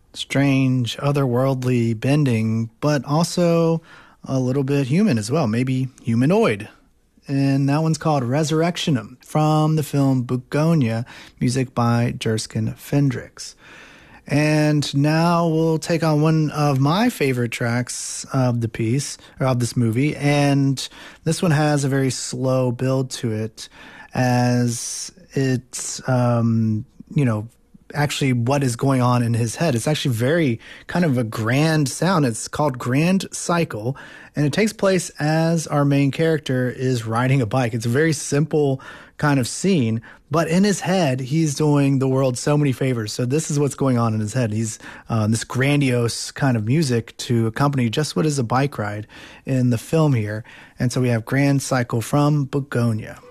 strange, otherworldly bending, but also a little bit human as well, maybe humanoid. And that one's called Resurrectionum from the film Bugonia, music by Jerskin Fendrix. And now we'll take on one of my favorite tracks of the piece, or of this movie. And this one has a very slow build to it as it's, actually what is going on in his head. It's actually very kind of a grand sound. It's called Grand Cycle, and it takes place as our main character is riding a bike. It's a very simple kind of scene, but in his head, he's doing the world so many favors. So this is what's going on in his head. He's this grandiose kind of music to accompany just what is a bike ride in the film here. And so we have Grand Cycle from Bugonia.